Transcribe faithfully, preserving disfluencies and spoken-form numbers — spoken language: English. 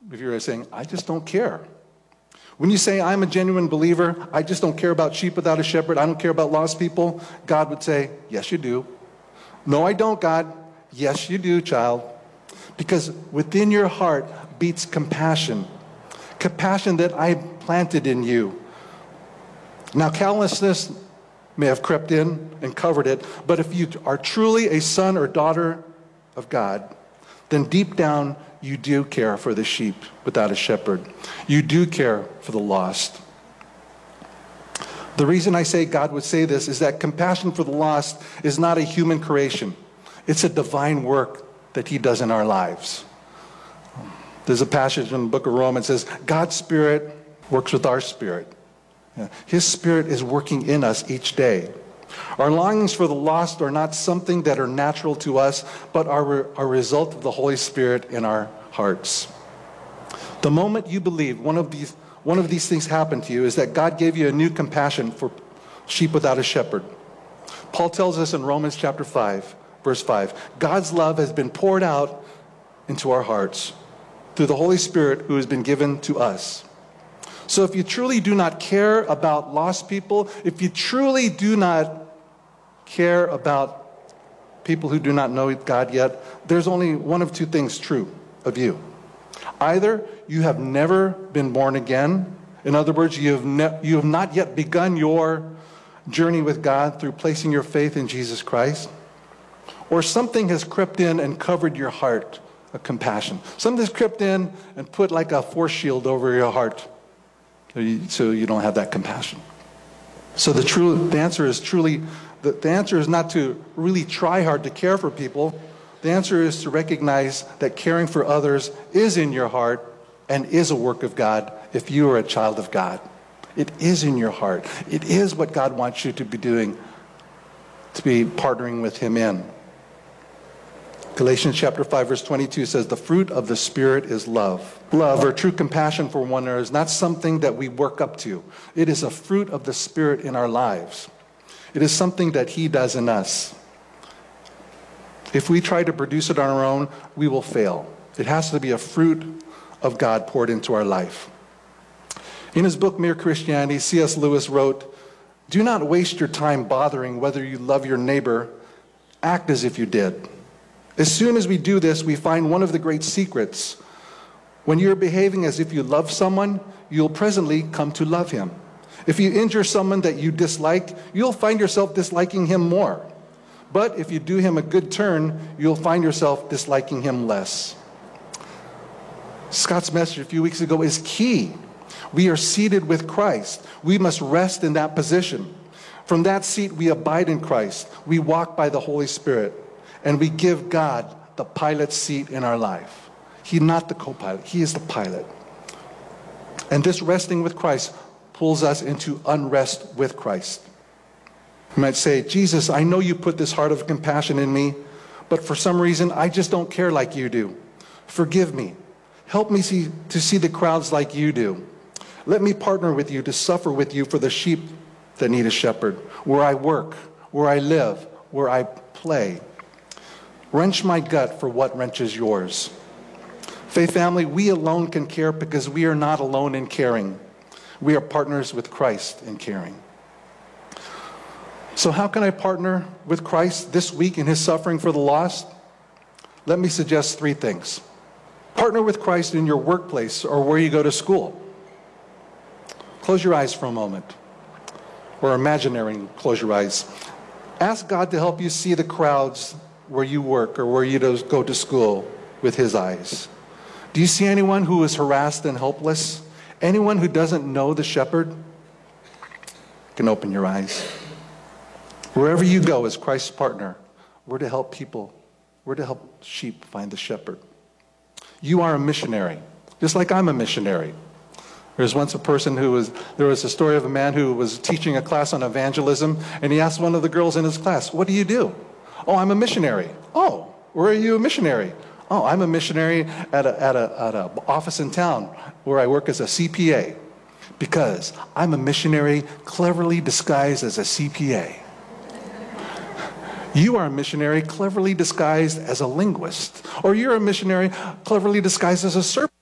if you're saying, I just don't care. When you say, I'm a genuine believer, I just don't care about sheep without a shepherd, I don't care about lost people, God would say, yes, you do. No, I don't, God. Yes, you do, child. Because within your heart beats compassion. Compassion that I planted in you. Now, callousness may have crept in and covered it, but if you are truly a son or daughter of God, then deep down you do care for the sheep without a shepherd. You do care for the lost. The reason I say God would say this is that compassion for the lost is not a human creation. It's a divine work that he does in our lives. There's a passage in the book of Romans that says, God's Spirit works with our spirit. His Spirit is working in us each day. Our longings for the lost are not something that are natural to us, but are a result of the Holy Spirit in our hearts. The moment you believe one of these, one of these things happened to you is that God gave you a new compassion for sheep without a shepherd. Paul tells us in Romans chapter five, verse five, God's love has been poured out into our hearts through the Holy Spirit who has been given to us. So if you truly do not care about lost people, if you truly do not care about people who do not know God yet, there's only one of two things true of you. Either you have never been born again. In other words, you have, ne- you have not yet begun your journey with God through placing your faith in Jesus Christ. Or something has crept in and covered your heart of compassion. Something has crept in and put like a force shield over your heart so you, so you don't have that compassion. So the true the answer is truly, the, the answer is not to really try hard to care for people. The answer is to recognize that caring for others is in your heart and is a work of God if you are a child of God. It is in your heart. It is what God wants you to be doing, to be partnering with him in. Galatians chapter five, verse twenty-two says, the fruit of the Spirit is love. Love, or true compassion for one another, is not something that we work up to. It is a fruit of the Spirit in our lives. It is something that he does in us. If we try to produce it on our own, we will fail. It has to be a fruit of God poured into our life. In his book, Mere Christianity, C S Lewis wrote, do not waste your time bothering whether you love your neighbor. Act as if you did. As soon as we do this, we find one of the great secrets. When you're behaving as if you love someone, you'll presently come to love him. If you injure someone that you dislike, you'll find yourself disliking him more. But if you do him a good turn, you'll find yourself disliking him less. Scott's message a few weeks ago is key. We are seated with Christ. We must rest in that position. From that seat, we abide in Christ. We walk by the Holy Spirit. And we give God the pilot seat in our life. He's not the co-pilot. He is the pilot. And this resting with Christ pulls us into unrest with Christ. You might say, Jesus, I know you put this heart of compassion in me, but for some reason, I just don't care like you do. Forgive me. Help me see, to see the crowds like you do. Let me partner with you to suffer with you for the sheep that need a shepherd, where I work, where I live, where I play. Wrench my gut for what wrenches yours. Faith family, we alone can care because we are not alone in caring. We are partners with Christ in caring. So how can I partner with Christ this week in his suffering for the lost? Let me suggest three things. Partner with Christ in your workplace or where you go to school. Close your eyes for a moment. Or imaginary, close your eyes. Ask God to help you see the crowds where you work or where you go to school with his eyes. Do you see anyone who is harassed and helpless? Anyone who doesn't know the shepherd? You can open your eyes. Wherever you go as Christ's partner, we're to help people. We're to help sheep find the shepherd. You are a missionary, just like I'm a missionary. There was once a person who was, there was a story of a man who was teaching a class on evangelism, and he asked one of the girls in his class, what do you do? Oh, I'm a missionary. Oh, where are you a missionary? Oh, I'm a missionary at a, at a, at a office in town where I work as a C P A. Because I'm a missionary cleverly disguised as a C P A. You are a missionary cleverly disguised as a linguist. Or you're a missionary cleverly disguised as a serpent.